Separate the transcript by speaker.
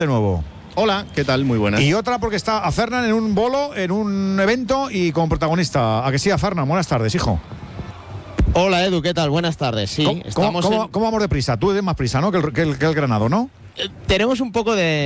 Speaker 1: de nuevo.
Speaker 2: Hola, ¿qué tal? Muy buenas.
Speaker 1: Y otra porque está a Fernan en un bolo, en un evento y como protagonista. ¿A que sí, a Fernan? Buenas tardes, hijo.
Speaker 3: Hola Edu, ¿qué tal? Buenas tardes. Sí,
Speaker 1: ¿Cómo vamos de prisa? Tú tienes más prisa, ¿no? Que el Granado, ¿no?
Speaker 3: Tenemos un poco de